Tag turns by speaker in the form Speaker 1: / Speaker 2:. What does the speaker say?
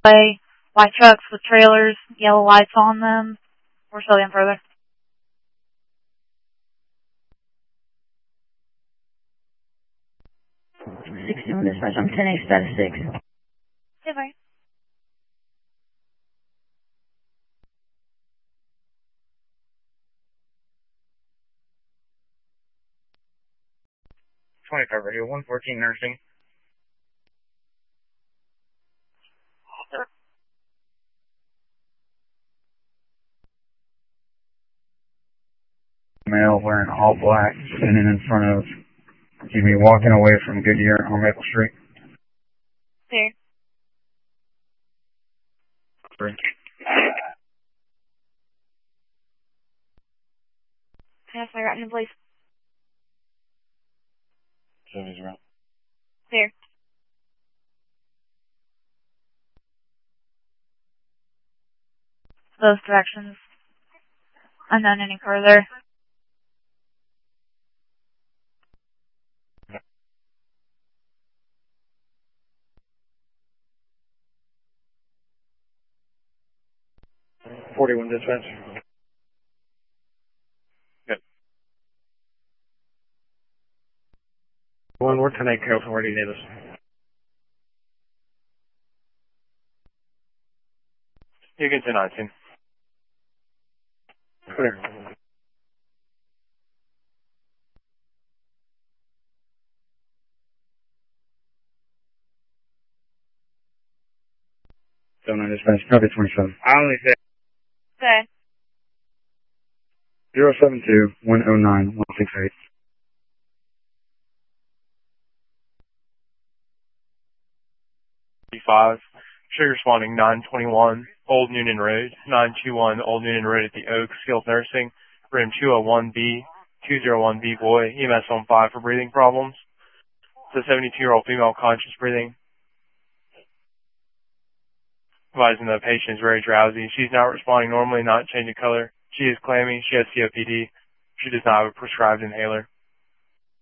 Speaker 1: Way, white trucks with trailers, yellow lights on them. We're still in further.
Speaker 2: On dispatch, I'm 10X status 6.
Speaker 1: Yeah, right.
Speaker 3: Radio 114 nursing. Male wearing all black, standing in front of, walking away from Goodyear on Maple Street.
Speaker 1: Here. Pass my route in place.
Speaker 3: Joey's route.
Speaker 1: Here. Those directions. Unknown any further.
Speaker 3: .41 dispatch. Good. We're tonight, Carrollton. Where do you need us? You get to 19. Clear. So 9 dispatch, copy 27. I only say
Speaker 1: Okay.
Speaker 3: 072-109-168.
Speaker 4: 5. Trigger responding 921 Old Noonan Road, 921 Old Noonan Road at the Oak, skilled nursing, room 201B, 201B boy, EMS on 5 for breathing problems. It's a 72-year-old female conscious breathing. Advising the patient is very drowsy. She's not responding normally, not changing color. She is clammy. She has COPD. She does not have a prescribed inhaler.